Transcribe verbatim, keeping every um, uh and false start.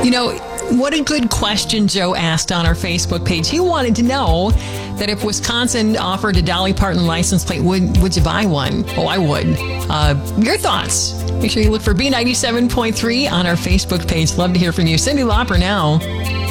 You know, what a good question Joe asked on our Facebook page. He wanted to know that if Wisconsin offered a Dolly Parton license plate, would would you buy one? Oh, I would. Uh, your thoughts? Make sure you look for B ninety-seven point three on our Facebook page. Love to hear from you. Cyndi Lauper now.